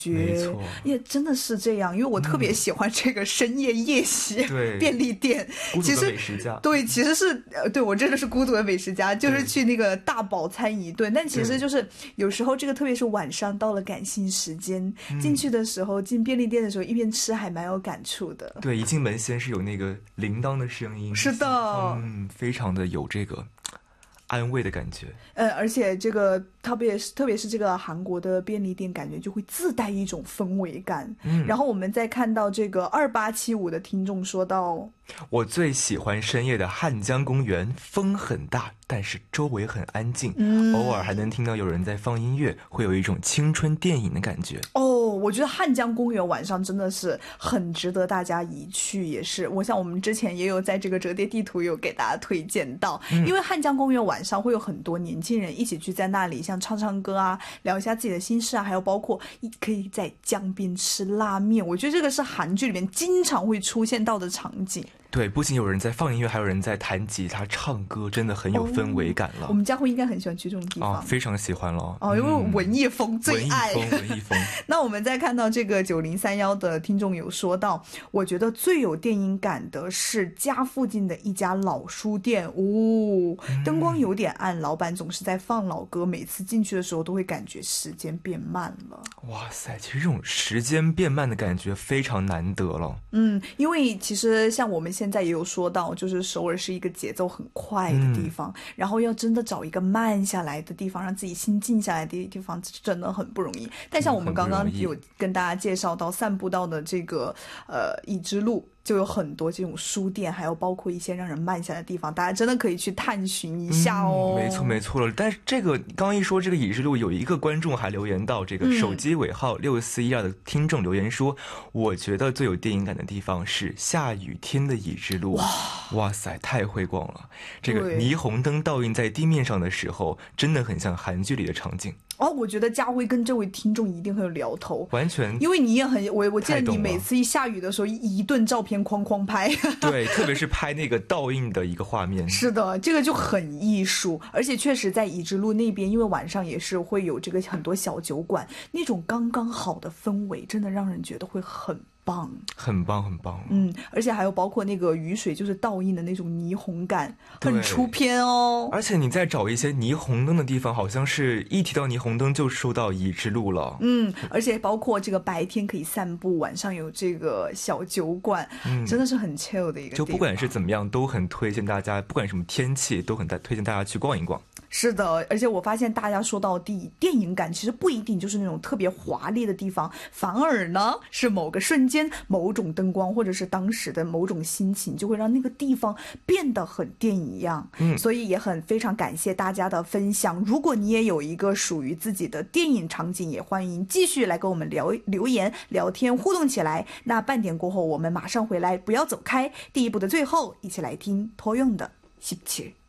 没错， 也真的是这样，因为我特别喜欢这个深夜夜袭便利店。 孤独的美食家， 对，其实是对我真的是孤独的美食家，就是去那个大饱餐一顿。但其实就是有时候这个特别是晚上到了感性时间，进去的时候，进便利店的时候，一边吃还蛮有感触的。 对，一进门先是有那个铃铛的声音， 是的， 非常的有这个安慰的感觉。 而且这个特别是这个韩国的便利店，感觉就会自带一种氛围感。然后我们再看到这个2875的听众说到， 我最喜欢深夜的汉江公园，风很大，但是周围很安静，偶尔还能听到有人在放音乐，会有一种青春电影的感觉。 我觉得汉江公园晚上真的是很值得大家一去，也是我想我们之前也有在这个折叠地图有给大家推荐到，因为汉江公园晚上会有很多年轻人一起聚在那里，像唱唱歌啊，聊一下自己的心事啊，还有包括可以在江边吃拉面，我觉得这个是韩剧里面经常会出现到的场景。 对，不仅有人在放音乐，还有人在弹吉他唱歌，真的很有氛围感了。 我们家辉应该很喜欢去这种地方， 非常喜欢了。 因为文艺风最爱。 文艺风。 那我们再看到这个9031的听众有说到，我觉得最有电影感的是家附近的一家老书店，灯光有点暗，老板总是在放老歌，每次进去的时候都会感觉时间变慢了。 哇塞，其实这种时间变慢的感觉非常难得了。 因为其实像我们现在也有说到，就是首尔是一个节奏很快的地方，然后要真的找一个慢下来的地方，让自己心静下来的地方，真的很不容易。但像我们刚刚有跟大家介绍到散步到的这个已知路，就有很多这种书店，还有包括一些让人慢下来的地方，大家真的可以去探寻一下哦。 没错了。但是这个刚一说这个已知路，有一个观众还留言到，这个手机尾号6412的听众留言说，我觉得最有电影感的地方是下雨天的已知路。哇塞，太会逛了！这个霓虹灯倒映在地面上的时候，真的很像韩剧里的场景。 我觉得佳辉跟这位听众一定很有聊头， 完全， 因为你也很我记得你每次一下雨的时候，一顿照片哐拍。 对，特别是拍那个倒映的一个画面。 是的，这个就很艺术，而且确实在已知路那边，因为晚上也是会有这个很多小酒馆，那种刚刚好的氛围，真的让人觉得会很棒， 很棒。 而且还有包括那个雨水就是倒映的那种霓虹感，很出片哦。 而且你再找一些霓虹灯的地方，好像是一提到霓虹灯就说到已知路了。 而且包括这个白天可以散步，晚上有这个小酒馆，真的是很 chill 的一个地方。 就不管是怎么样，都很推荐大家，不管什么天气，都很推荐大家去逛一逛。 是的，而且我发现大家说到电影感，其实不一定就是那种特别华丽的地方，反而呢是某个瞬间、某种灯光，或者是当时的某种心情，就会让那个地方变得很电影一样。所以也非常感谢大家的分享。如果你也有一个属于自己的电影场景，也欢迎继续来跟我们留言、聊天、互动起来。那半点过后，我们马上回来，不要走开。第一部的最后，一起来听托用的17。